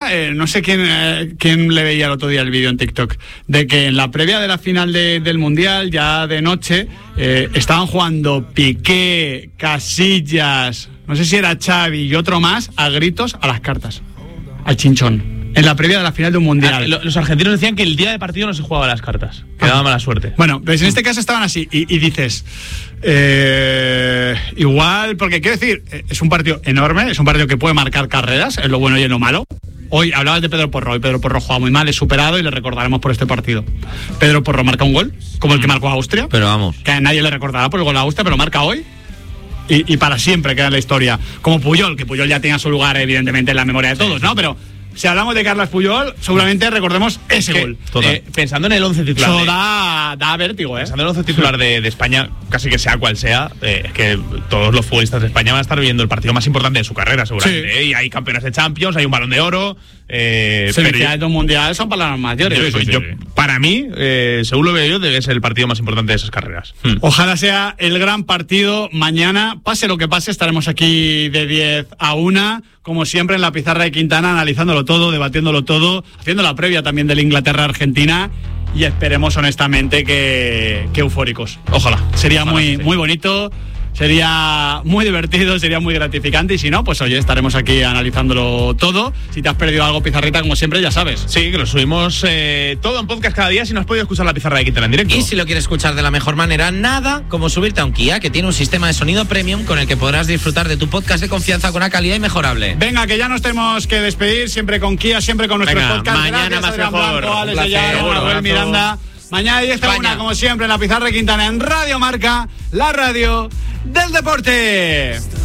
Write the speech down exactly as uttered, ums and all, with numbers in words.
Pizarra, eh, no sé quién, eh, quién le veía el otro día el vídeo en TikTok, de que en la previa de la final de, del Mundial, ya de noche, eh, estaban jugando Piqué, Casillas, no sé si era Xavi y otro más, a gritos a las cartas, al chinchón. En la previa de la final de un mundial. Ah, los argentinos decían que el día de partido no se jugaba las cartas, que daba mala suerte. Bueno, pues en este caso estaban así y, y dices, eh, igual, porque quiero decir, es un partido enorme, es un partido que puede marcar carreras, es lo bueno y es lo malo. Hoy hablabas de Pedro Porro, y Pedro Porro juega muy mal, es superado y le recordaremos por este partido. Pedro Porro marca un gol, como el que marcó a Austria. Pero vamos. Que a nadie le recordará por el gol a Austria, pero marca hoy. Y, y para siempre queda en la historia. Como Puyol, que Puyol ya tenía su lugar, evidentemente, en la memoria de todos, ¿no? Pero si hablamos de Carles Puyol, seguramente recordemos ese que, gol. Eh, pensando en el once titular. Eso de, da, da vértigo, ¿eh? Pensando en el once titular de, de España, casi que sea cual sea, eh, es que todos los futbolistas de España van a estar viviendo el partido más importante de su carrera, seguramente. Sí. ¿eh? Y hay campeones de Champions, hay un Balón de Oro. Eh, Felicidades de un mundial son palabras mayores. Yo, yo, yo, para mí, eh, según lo veo yo, debe ser el partido más importante de esas carreras. Hmm. Ojalá sea el gran partido mañana. Pase lo que pase, estaremos aquí de diez a una, como siempre en la pizarra de Quintana, analizándolo todo, debatiéndolo todo, haciendo la previa también del Inglaterra-Argentina. Y esperemos honestamente que, que eufóricos. Ojalá. Sería Ojalá, muy, sí. muy bonito. Sería muy divertido, sería muy gratificante. Y si no, pues oye, estaremos aquí analizándolo todo. Si te has perdido algo, Pizarrita, como siempre, ya sabes. Sí, que lo subimos eh, todo en podcast cada día. Si no has podido escuchar la pizarra de Quintana en directo. Y si lo quieres escuchar de la mejor manera, nada como subirte a un Kia, que tiene un sistema de sonido premium con el que podrás disfrutar de tu podcast de confianza con una calidad inmejorable. Venga, que ya nos tenemos que despedir, siempre con Kia, siempre con nuestros Venga, podcasts. mañana Gracias, más Adrián mejor. Blanco, Un Alex placer, Ayala, un Manuel abrazo. Miranda. Mañana diez a una, como siempre, en la pizarra de Quintana, en Radio Marca, la radio del deporte.